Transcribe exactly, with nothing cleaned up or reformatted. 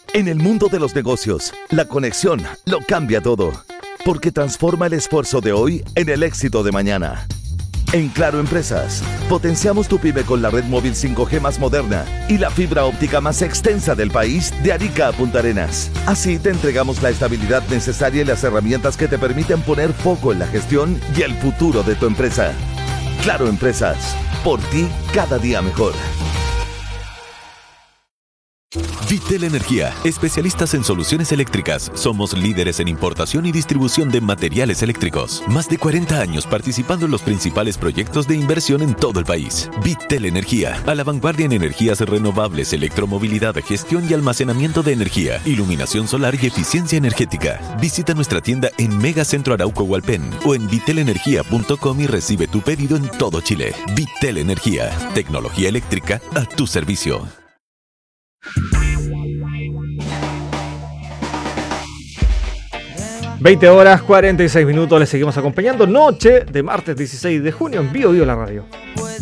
En el mundo de los negocios, la conexión lo cambia todo, porque transforma el esfuerzo de hoy en el éxito de mañana. En Claro Empresas, potenciamos tu pyme con la red móvil cinco G más moderna y la fibra óptica más extensa del país de Arica a Punta Arenas. Así te entregamos la estabilidad necesaria y las herramientas que te permiten poner foco en la gestión y el futuro de tu empresa. Claro Empresas, por ti cada día mejor. Vitel Energía, especialistas en soluciones eléctricas. Somos líderes en importación y distribución de materiales eléctricos. Más de cuarenta años participando en los principales proyectos de inversión en todo el país. Vitel Energía, a la vanguardia en energías renovables, electromovilidad, gestión y almacenamiento de energía, iluminación solar y eficiencia energética. Visita nuestra tienda en Megacentro Arauco Hualpén o en vitel energía punto com y recibe tu pedido en todo Chile. Vitel Energía, tecnología eléctrica a tu servicio. veinte horas cuarenta y seis minutos, les seguimos acompañando. Noche de martes dieciséis de junio en Bio Bio la radio.